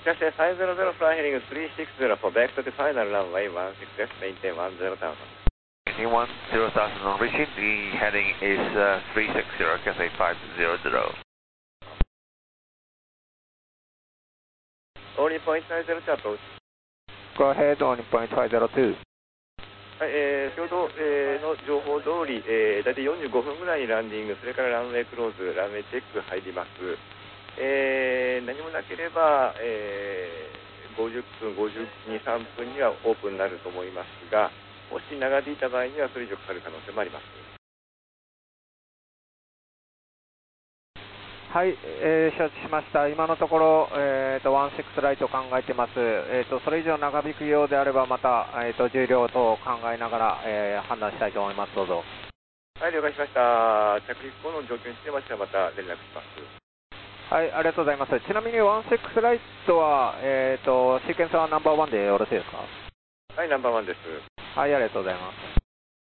Cathay 500, fly heading 360 for back to the final runway 16 left, maintain 10,000. Maintain 10,000 on reaching, the heading is 360, Cathay 500. Only point 50 to approach. Go ahead, only point 502. はい、先ほど、の情報通り、大体45分ぐらいにランディング、それからランウェイクローズ、ランウェイチェック入ります。何もなければ、50分、52、3分にはオープンになると思いますが、もし長引いた場合にはそれ以上かかる可能性もあります。 はい、承知しました。今のところ、16ライト考えてます。それ以上長引くようであれば、また、重量等を考えながら、判断したいと思います。どうぞ。 はい、了解しました。着陸後の状況につきましてはまた連絡します。 はい、ありがとうございます。ちなみに16ライトは、シーケンスはナンバーワンでよろしいですか？ はい、ナンバーワンです。 はい、ありがとうございます。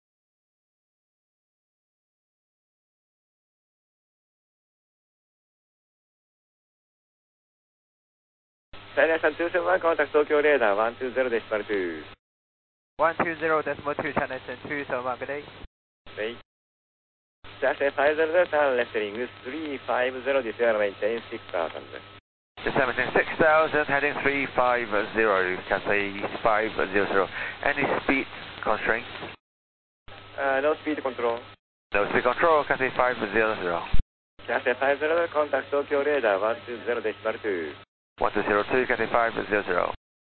サイライさん、271コンタクト東京レーダー120デシマル2。 120 decimal 2, China 271, good day. はい。Cathay 500, turn left heading 350, this air maintain 6,000 です。 Descending 6,000, heading 350, Cathay 500. Any speed constraints? No speed control. No speed control, Cathay 500. Cathay 500, contact 東京レーダー120デシマル2。 1202, Cathay 500.